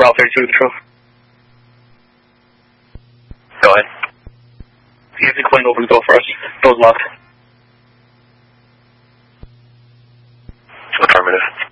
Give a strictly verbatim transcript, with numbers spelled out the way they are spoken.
Bravo thirty-two Control. Go ahead. You have the clean open the door for us. Door's locked. Affirmative.